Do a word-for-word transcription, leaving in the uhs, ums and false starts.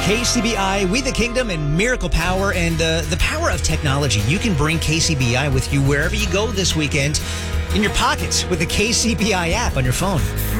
K C B I, We the Kingdom, and Miracle Power, and uh, the power of technology. You can bring K C B I with you wherever you go this weekend, in your pockets with the K C B I app on your phone.